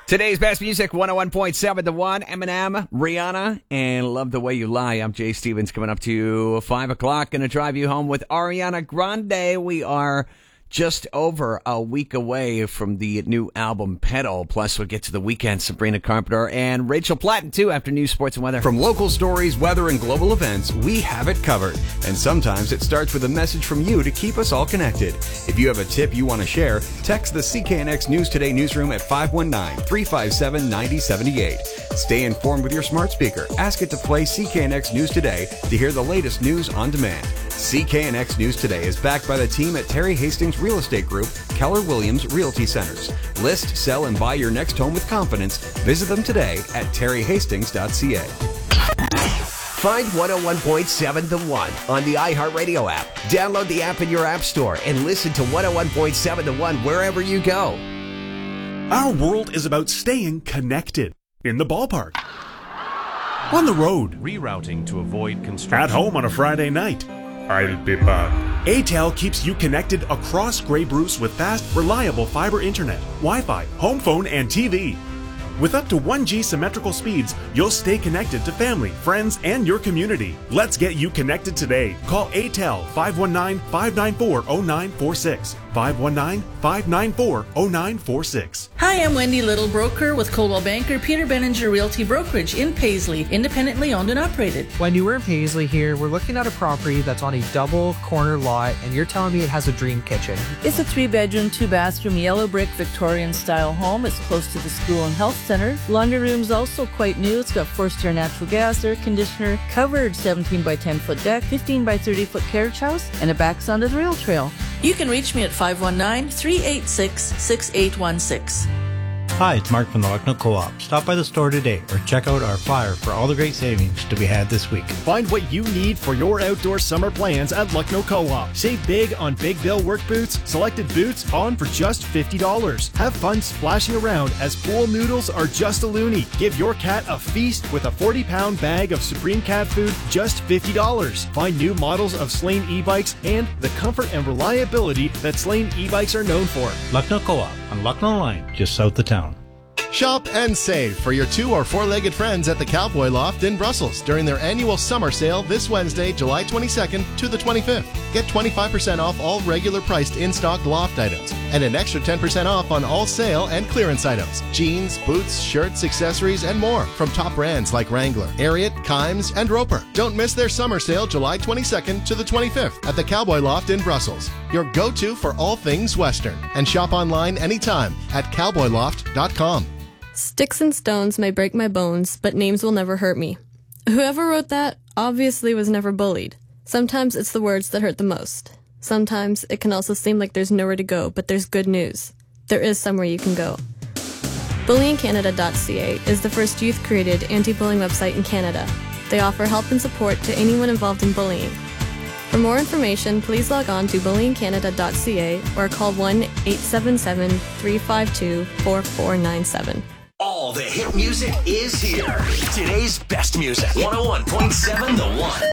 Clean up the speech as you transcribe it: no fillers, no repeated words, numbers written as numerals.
Today's best music, 101.7 The One, Eminem, Rihanna, and Love the Way You Lie. I'm Jay Stevens, coming up to 5 o'clock. Going to drive you home with Ariana Grande. We are just over a week away from the new album, Pedal. Plus, we'll get to the weekend. Sabrina Carpenter and Rachel Platten, too, after news, sports, and weather. From local stories, weather, and global events, we have it covered. And sometimes it starts with a message from you to keep us all connected. If you have a tip you want to share, text the CKNX News Today newsroom at 519-357-9078. Stay informed with your smart speaker. Ask it to play CKNX News Today to hear the latest news on demand. CKNX News Today is backed by the team at Terry Hastings Real Estate Group, Keller Williams Realty Centers. List, sell, and buy your next home with confidence. Visit them today at terryhastings.ca. Find 101.7 The One on the iHeartRadio app. Download the app in your app store and listen to 101.7 The One wherever you go. Our world is about staying connected. In the ballpark, on the road, rerouting to avoid construction, at home on a Friday night. I'll be back. ATEL keeps you connected across Grey Bruce with fast, reliable fiber internet, Wi-Fi, home phone, and TV. With up to 1G symmetrical speeds, you'll stay connected to family, friends, and your community. Let's get you connected today. Call ATEL 519-594-0946. 519-594-0946. Hi, I'm Wendy Little, broker with Coldwell Banker Peter Benninger Realty Brokerage in Paisley, independently owned and operated. Wendy, we're in Paisley here. We're looking at a property that's on a double corner lot, and you're telling me it has a dream kitchen. It's a 3-bedroom, 2-bathroom, yellow brick Victorian-style home. It's close to the school and health center. Laundry room's also quite new. It's got forced air natural gas, air conditioner, covered 17 by 10 foot deck, 15 by 30 foot carriage house, and it backs onto the rail trail. You can reach me at 519-386-6816. Hi, it's Mark from the Lucknow Co-op. Stop by the store today or check out our flyer for all the great savings to be had this week. Find what you need for your outdoor summer plans at Lucknow Co-op. Save big on Big Bill work boots, selected boots on for just $50. Have fun splashing around as pool noodles are just a loonie. Give your cat a feast with a 40-pound bag of Supreme Cat Food, just $50. Find new models of Slane e-bikes and the comfort and reliability that Slane e-bikes are known for. Lucknow Co-op on Lucknow Line, just south of town. Shop and save for your 2- or 4-legged friends at the Cowboy Loft in Brussels during their annual summer sale this Wednesday, July 22nd to the 25th. Get 25% off all regular priced in-stock Loft items and an extra 10% off on all sale and clearance items. Jeans, boots, shirts, accessories, and more from top brands like Wrangler, Ariat, Kimes, and Roper. Don't miss their summer sale July 22nd to the 25th at the Cowboy Loft in Brussels. Your go-to for all things Western. And shop online anytime at cowboyloft.com. Sticks and stones may break my bones, but names will never hurt me. Whoever wrote that obviously was never bullied. Sometimes it's the words that hurt the most. Sometimes it can also seem like there's nowhere to go, but there's good news. There is somewhere you can go. BullyingCanada.ca is the first youth-created anti-bullying website in Canada. They offer help and support to anyone involved in bullying. For more information, please log on to BullyingCanada.ca or call 1-877-352-4497. All the hit music is here. Today's best music. 101.7 The One.